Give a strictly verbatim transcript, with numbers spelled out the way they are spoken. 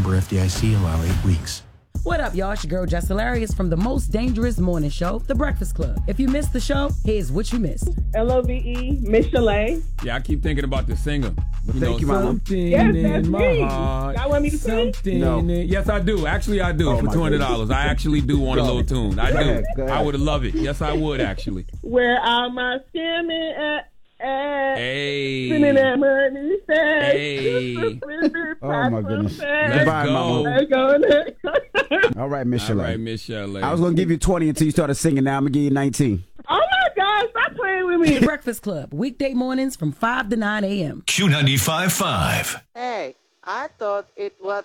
Member F D I C, allow eight weeks. What up, y'all? It's your girl, Jess Hilarious from the most dangerous morning show, The Breakfast Club. If you missed the show, here's what you missed. L O V E, Miss Chalet. Yeah, I keep thinking about the singer. You Thank know, you, Mama. Something Yes, in that's my me. heart. Y'all want me to sing? Something No. in- Yes, I do. Actually, I do. Oh, for my two hundred dollars. I actually do want a Go. little tune. I Go do. ahead, go ahead. I would love it. Yes, I would, actually. Where are my skimming at? at Hey. Spending that money fast. Hey. Oh, my goodness. Let's Goodbye, go. Mama. Let's go. Let's go. All right, Miss All Chalet. right, Miss Chalet. I was going to give you twenty until you started singing. Now I'm going to give you nineteen. Oh my God, stop playing with The me. Breakfast Club, weekday mornings from five to nine a.m. Q ninety-five point five. Hey, I thought it was